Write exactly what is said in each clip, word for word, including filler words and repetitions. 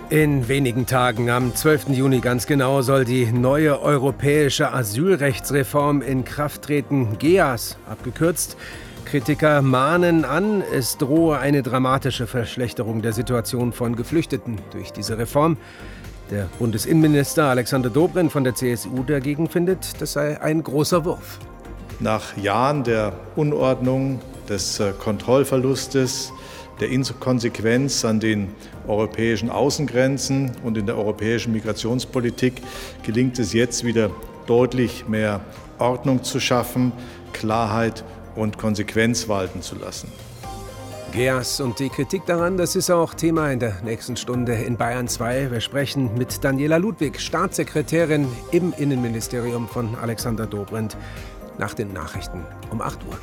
In wenigen Tagen, am zwölften Juni ganz genau, soll die neue europäische Asylrechtsreform in Kraft treten, G E A S abgekürzt. Kritiker mahnen an, es drohe eine dramatische Verschlechterung der Situation von Geflüchteten durch diese Reform. Der Bundesinnenminister Alexander Dobrindt von der C S U dagegen findet, das sei ein großer Wurf. Nach Jahren der Unordnung, des Kontrollverlustes, der Inkonsequenz an den europäischen Außengrenzen und in der europäischen Migrationspolitik gelingt es jetzt wieder deutlich mehr Ordnung zu schaffen, Klarheit und Konsequenz walten zu lassen. G E A S und die Kritik daran, das ist auch Thema in der nächsten Stunde in Bayern zwei. Wir sprechen mit Daniela Ludwig, Staatssekretärin im Innenministerium von Alexander Dobrindt, nach den Nachrichten um acht Uhr.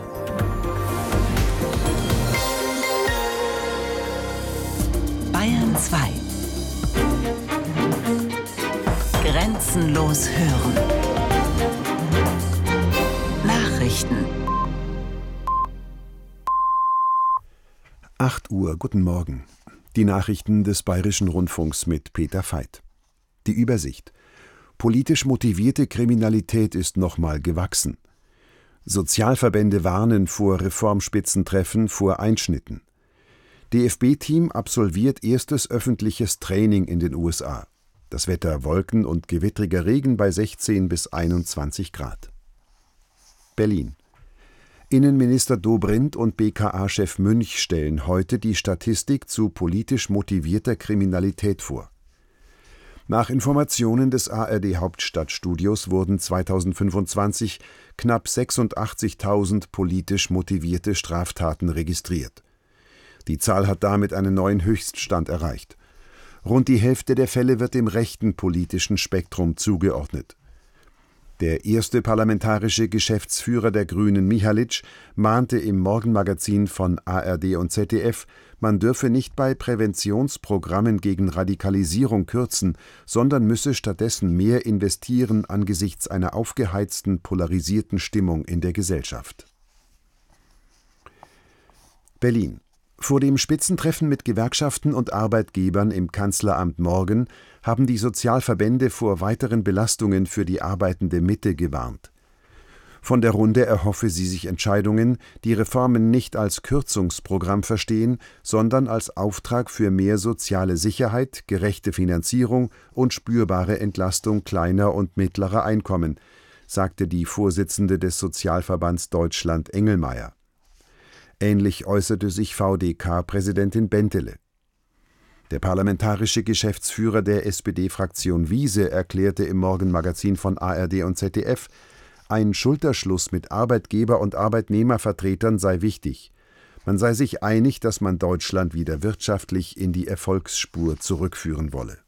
Bayern zwei. Grenzenlos hören. Nachrichten. acht Uhr, guten Morgen. Die Nachrichten des Bayerischen Rundfunks mit Peter Veit. Die Übersicht. Politisch motivierte Kriminalität ist nochmal gewachsen. Sozialverbände warnen vor Reformspitzentreffen, vor Einschnitten. D F B-Team absolviert erstes öffentliches Training in den U S A. Das Wetter Wolken und gewittriger Regen bei sechzehn bis einundzwanzig Grad. Berlin. Innenminister Dobrindt und B K A-Chef Münch stellen heute die Statistik zu politisch motivierter Kriminalität vor. Nach Informationen des A R D-Hauptstadtstudios wurden zweitausendfünfundzwanzig knapp sechsundachtzigtausend politisch motivierte Straftaten registriert. Die Zahl hat damit einen neuen Höchststand erreicht. Rund die Hälfte der Fälle wird dem rechten politischen Spektrum zugeordnet. Der erste parlamentarische Geschäftsführer der Grünen, Mihalic, mahnte im Morgenmagazin von A R D und Z D F, man dürfe nicht bei Präventionsprogrammen gegen Radikalisierung kürzen, sondern müsse stattdessen mehr investieren angesichts einer aufgeheizten, polarisierten Stimmung in der Gesellschaft. Berlin. Vor dem Spitzentreffen mit Gewerkschaften und Arbeitgebern im Kanzleramt morgen haben die Sozialverbände vor weiteren Belastungen für die arbeitende Mitte gewarnt. Von der Runde erhoffe sie sich Entscheidungen, die Reformen nicht als Kürzungsprogramm verstehen, sondern als Auftrag für mehr soziale Sicherheit, gerechte Finanzierung und spürbare Entlastung kleiner und mittlerer Einkommen, sagte die Vorsitzende des Sozialverbands Deutschland Engelmeier. Ähnlich äußerte sich V D K-Präsidentin Bentele. Der parlamentarische Geschäftsführer der S P D-Fraktion Wiese erklärte im Morgenmagazin von A R D und Z D F, ein Schulterschluss mit Arbeitgeber- und Arbeitnehmervertretern sei wichtig. Man sei sich einig, dass man Deutschland wieder wirtschaftlich in die Erfolgsspur zurückführen wolle.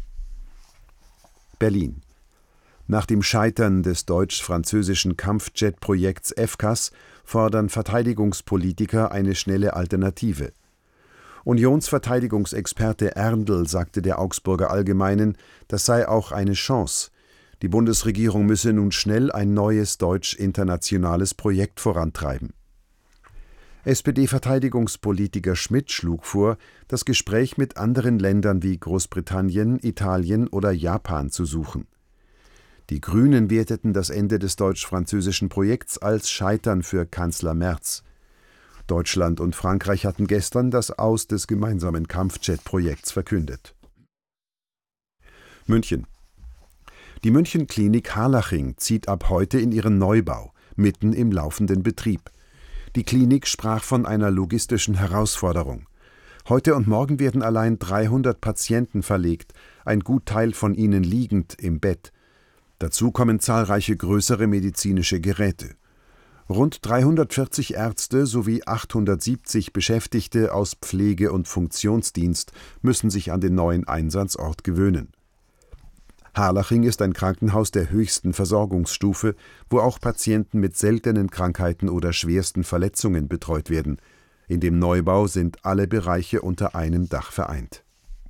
Berlin. Nach dem Scheitern des deutsch-französischen Kampfjet-Projekts F C A S fordern Verteidigungspolitiker eine schnelle Alternative. Unionsverteidigungsexperte Erndl sagte der Augsburger Allgemeinen, das sei auch eine Chance. Die Bundesregierung müsse nun schnell ein neues deutsch-internationales Projekt vorantreiben. S P D-Verteidigungspolitiker Schmidt schlug vor, das Gespräch mit anderen Ländern wie Großbritannien, Italien oder Japan zu suchen. Die Grünen werteten das Ende des deutsch-französischen Projekts als Scheitern für Kanzler Merz. Deutschland und Frankreich hatten gestern das Aus des gemeinsamen Kampfjet-Projekts verkündet. München. Die München-Klinik Harlaching zieht ab heute in ihren Neubau, mitten im laufenden Betrieb. Die Klinik sprach von einer logistischen Herausforderung. Heute und morgen werden allein dreihundert Patienten verlegt, ein Gutteil von ihnen liegend im Bett. Dazu kommen zahlreiche größere medizinische Geräte. Rund dreihundertvierzig Ärzte sowie achthundertsiebzig Beschäftigte aus Pflege- und Funktionsdienst müssen sich an den neuen Einsatzort gewöhnen. Harlaching ist ein Krankenhaus der höchsten Versorgungsstufe, wo auch Patienten mit seltenen Krankheiten oder schwersten Verletzungen betreut werden. In dem Neubau sind alle Bereiche unter einem Dach vereint.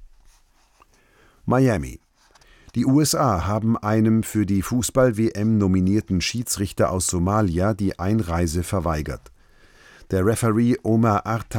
Miami. Die U S A haben einem für die Fußball-W M nominierten Schiedsrichter aus Somalia die Einreise verweigert. Der Referee Omar Arta